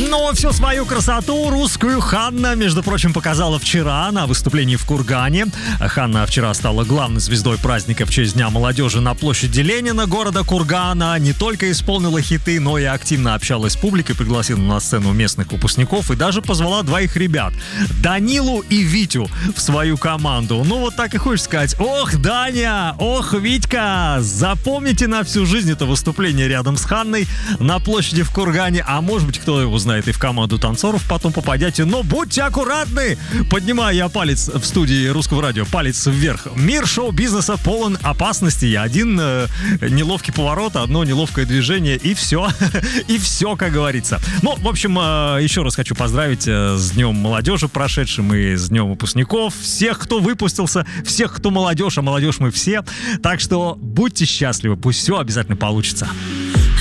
Но всю свою красоту русскую Ханна, между прочим, показала вчера на выступлении в Кургане. Ханна вчера стала главной звездой праздника в честь Дня молодежи на площади Ленина города Кургана. Не только исполнила хиты, но и активно общалась с публикой, пригласила на сцену местных выпускников и даже позвала двоих ребят, Данилу и Витю, в свою команду. Ну вот так и хочешь сказать: ох, Даня, ох, Витька, запомните на всю жизнь это выступление рядом с Ханной на площади в Кургане. А может быть, кто его знает, и в команду танцоров потом попадете. Но будьте аккуратны! Поднимаю я палец в студии Русского радио, палец вверх. Мир шоу-бизнеса полон опасностей. Один неловкий поворот, одно неловкое движение, и все. И все, как говорится. Ну, в общем, еще раз хочу поздравить с Днем молодежи прошедшим и с Днем выпускников. Всех, кто выпустился, всех, кто молодежь, а молодежь мы все. Так что будьте счастливы, пусть все обязательно получится.